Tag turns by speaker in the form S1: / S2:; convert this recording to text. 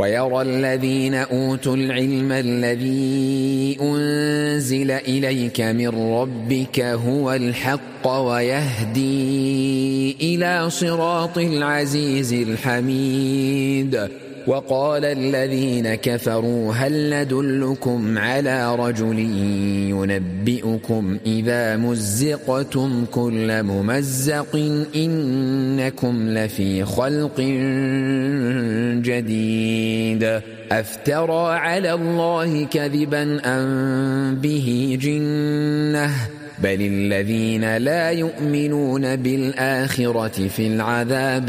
S1: ويرى الذين أوتوا العلم الذي أنزل إليك من ربك هو الحق ويهدي إلى صراط العزيز الحميد. وقال الذين كفروا هل ندلكم على رجل ينبئكم إذا مزقتم كل ممزق إنكم لفي خلق جديد أفترى على الله كذبا أم به جنة بل الذين لا يؤمنون بالآخرة في العذاب